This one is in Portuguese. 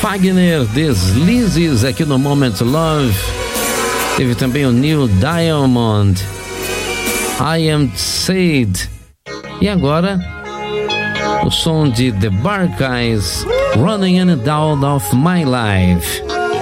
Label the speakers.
Speaker 1: Fagner, Deslizes, aqui no Moment Love. Teve também o Neil Diamond, I Am Said. E agora, o som de The Barkays, Running in and Out of My Life.